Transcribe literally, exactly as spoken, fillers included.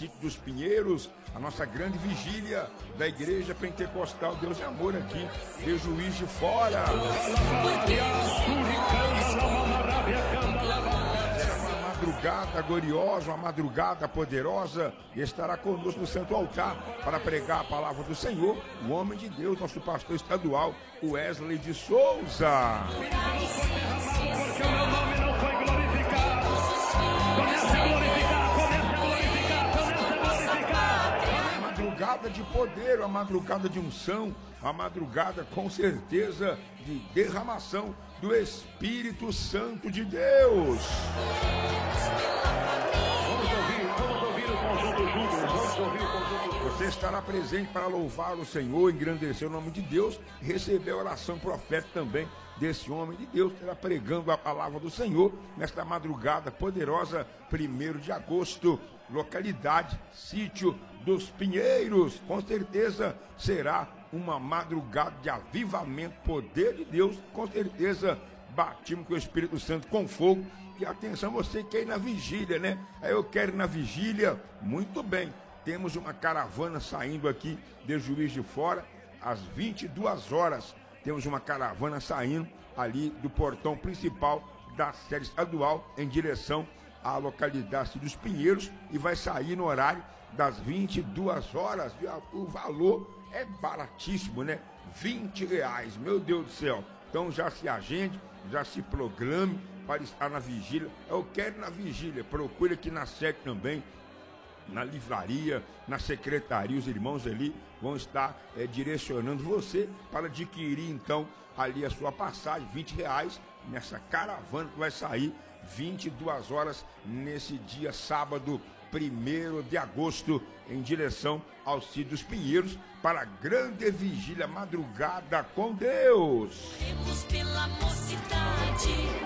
Sítio dos Pinheiros, a nossa grande vigília da Igreja Pentecostal Deus e Amor aqui, de Juiz de Fora. Madrugada gloriosa, uma madrugada poderosa, e estará conosco no Santo Altar para pregar a palavra do Senhor, o homem de Deus, nosso pastor estadual, Wesley de Souza. Porque o meu nome não foi glorificado. Comece a glorificar, comece a glorificar, comece a glorificar. Uma madrugada de poder, uma madrugada de unção, uma madrugada com certeza de derramação do Espírito Santo de Deus. Vamos ouvir, vamos ouvir o conjunto juntos, vamos ouvir o conjunto juntos. Você estará presente para louvar o Senhor, engrandecer o nome de Deus e receber a oração profética também desse homem de Deus, que estará pregando a palavra do Senhor nesta madrugada poderosa, primeiro de agosto, localidade, Sítio dos Pinheiros. Com certeza será uma madrugada de avivamento, poder de Deus, com certeza batimos com o Espírito Santo com fogo. E atenção, você quer ir na vigília, né? Aí eu quero ir na vigília, muito bem. Temos uma caravana saindo aqui de Juiz de Fora, às vinte e duas horas. Temos uma caravana saindo ali do portão principal da sede estadual em direção à localidade dos Pinheiros e vai sair no horário das vinte e duas horas. O valor é baratíssimo, né? vinte reais, meu Deus do céu. Então já se agende, já se programe para estar na vigília. Eu quero ir na vigília, procure aqui na sede também, na livraria, na secretaria, os irmãos ali vão estar é, direcionando você para adquirir então ali a sua passagem, vinte reais, nessa caravana que vai sair vinte e duas horas nesse dia sábado, primeiro de agosto, em direção ao Sítio dos Pinheiros, para a grande vigília madrugada com Deus. Pela mocidade.